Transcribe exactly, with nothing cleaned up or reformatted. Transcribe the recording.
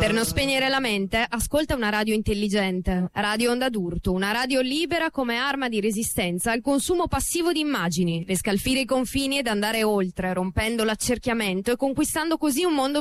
Per non spegnere la mente, ascolta una radio intelligente. Radio Onda d'Urto, una radio libera come arma di resistenza al consumo passivo di immagini, per scalfire i confini ed andare oltre, rompendo l'accerchiamento e conquistando così un mondo